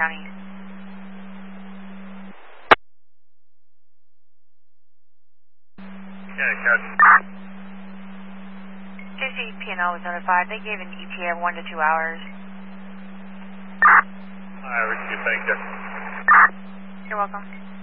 County. Yeah, Coach. JCP&L was notified. They gave an ETA of 1 to 2 hours. Alright, Richie, thank you. You're welcome.